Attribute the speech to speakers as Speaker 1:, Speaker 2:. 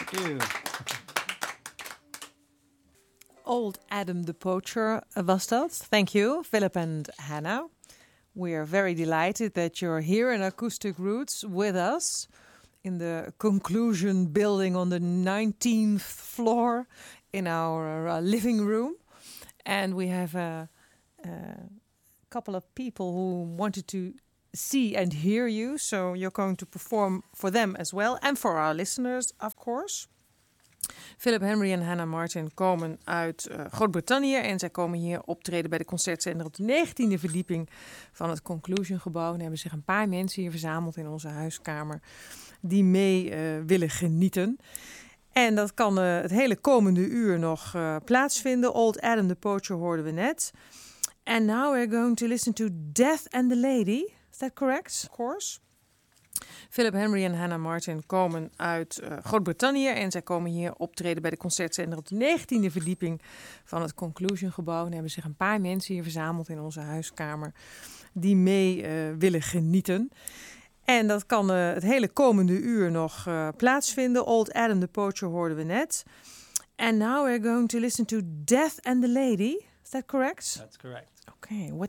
Speaker 1: Thank you.
Speaker 2: Old Adam the Poacher was dat. Thank you, Philip and Hannah. We are very delighted that you're here in Acoustic Roots with us in the Conclusion building on the 19th floor in our living room. And we have a couple of people who wanted to see and hear you. So you're going to perform for them as well. And for our listeners, of course. Philip Henry en Hannah Martin komen uit Groot-Brittannië. En zij komen hier optreden bij de Concertzender op de 19e verdieping van het Conclusion gebouw. En er hebben zich een paar mensen hier verzameld in onze huiskamer die mee willen genieten. En dat kan het hele komende uur nog plaatsvinden. Old Adam the Poacher hoorden we net. And now we're going to listen to Death and the Lady. Is that correct? Of course. Philip Henry en Hannah Martin komen uit Groot-Brittannië. En zij komen hier optreden bij de Concertzender op de 19e verdieping van het Conclusion gebouw. En er hebben zich een paar mensen hier verzameld in onze huiskamer die mee willen genieten. En dat kan het hele komende uur nog plaatsvinden. Old Adam the Poacher hoorden we net. And now we're going to listen to Death and the Lady. Is that correct?
Speaker 1: That's correct.
Speaker 2: Okay,